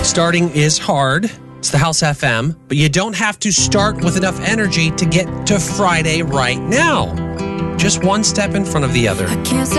Starting is hard. It's the House FM, but you don't have to start with enough energy to get to Friday right now. Just one step in front of the other. I can't